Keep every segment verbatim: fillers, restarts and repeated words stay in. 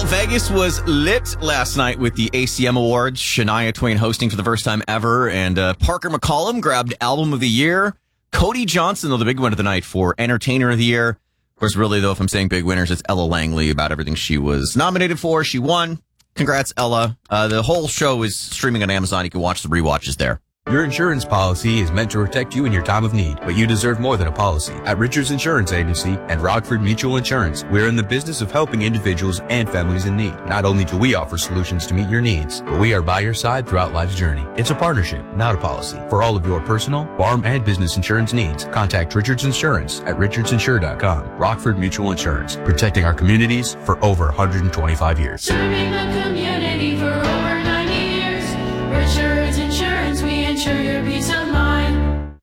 Well, Vegas was lit last night with the A C M Awards. Shania Twain hosting for the first time ever. And uh, Parker McCollum grabbed Album of the Year. Cody Johnson, though, the big winner tonight for Entertainer of the Year. Of course, really, though, if I'm saying big winners, it's Ella Langley about everything she was nominated for. She won. Congrats, Ella. Uh, the whole show is streaming on Amazon. You can watch the rewatches there. Your insurance policy is meant to protect you in your time of need, but you deserve more than a policy. At Richards Insurance Agency and Rockford Mutual Insurance, we're in the business of helping individuals and families in need. Not only do we offer solutions to meet your needs, but we are by your side throughout life's journey. It's a partnership, not a policy. For all of your personal, farm, and business insurance needs, contact Richards Insurance at richards insure dot com. Rockford Mutual Insurance, protecting our communities for over one hundred twenty-five years. Serving the community for over ninety years. Richards Insurance, we insure your peace of mind.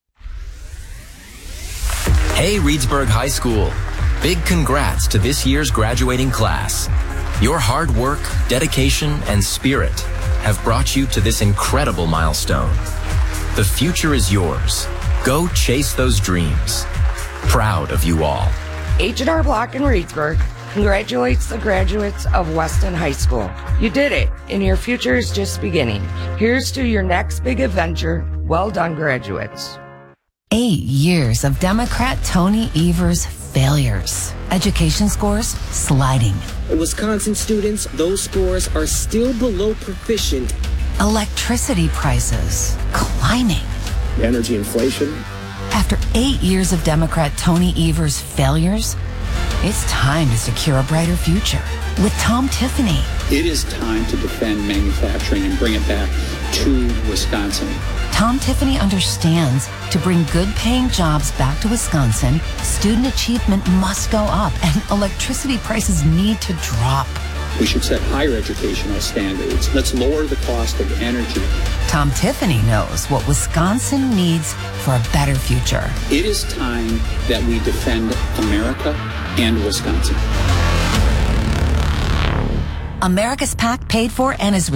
Hey, Reedsburg High School. Big congrats to this year's graduating class. Your hard work, dedication, and spirit have brought you to this incredible milestone. The future is yours. Go chase those dreams. Proud of you all. H and R Block in Reedsburg congratulates the graduates of Weston High School. You did it, and your future is just beginning. Here's to your next big adventure. Well done, graduates. Eight years of Democrat Tony Evers' failures. Education scores sliding. Wisconsin students, those scores are still below proficient. Electricity prices climbing. Energy inflation. After eight years of Democrat Tony Evers' failures, it's time to secure a brighter future with Tom Tiffany. It is time to defend manufacturing and bring it back to Wisconsin. Tom Tiffany understands to bring good-paying jobs back to Wisconsin, student achievement must go up and electricity prices need to drop. We should set higher educational standards. Let's lower the cost of energy. Tom Tiffany knows what Wisconsin needs for a better future. It is time that we defend America and Wisconsin. America's PAC paid for and is